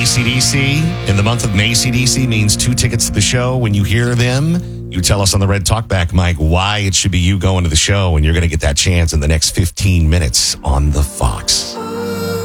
AC/DC. In the month of May, AC/DC means 2 tickets to the show. When you hear them, you tell us on the Red Talkback mic why it should be you going to the show, and you're going to get that chance in the next 15 minutes on the Fox.